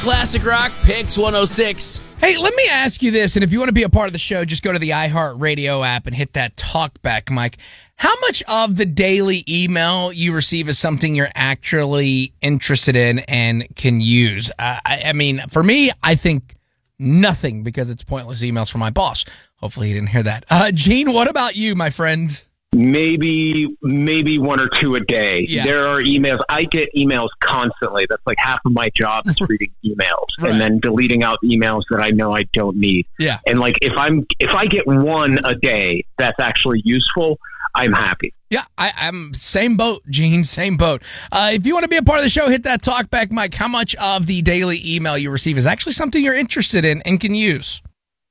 Classic Rock Picks 106. Hey, let me ask you this, and if you want to be a part of the show, just go to the iHeartRadio app and hit that talkback mic. How much of the daily email you receive is something you're actually interested in and can use? I mean, for me, I think nothing, because it's pointless emails from my boss. Hopefully you didn't hear that. Gene, what about you, my friend? Maybe one or two a day. Yeah. There are emails. I get emails constantly. That's like half of my job is reading emails and then deleting out emails that I know I don't need. Yeah. And like if I get one a day that's actually useful, I'm happy. Yeah, I'm same boat, Gene, same boat. If you want to be a part of the show, hit that talkback mic. How much of the daily email you receive is actually something you're interested in and can use?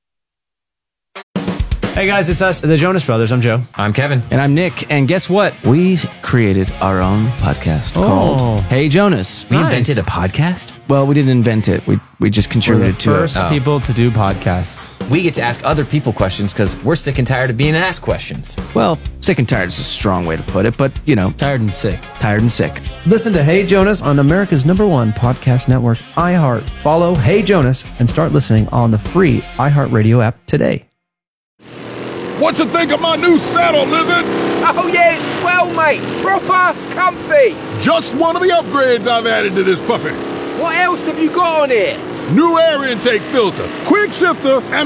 Hey guys, it's us, the Jonas Brothers. I'm Joe. I'm Kevin. And I'm Nick. And guess what? We created our own podcast called Hey Jonas. We invented a podcast? Well, we didn't invent it. We just contributed to it. We're the first people to do podcasts. We get to ask other people questions because we're sick and tired of being asked questions. Well, sick and tired is a strong way to put it, but, you know. Tired and sick. Tired and sick. Listen to Hey Jonas on America's #1 podcast network, iHeart. Follow Hey Jonas and start listening on the free iHeartRadio app today. What you think of my new saddle, Lizard? Oh yeah, it's swell, mate. Proper comfy. Just one of the upgrades I've added to this puppy. What else have you got on it? New air intake filter, quick shifter, and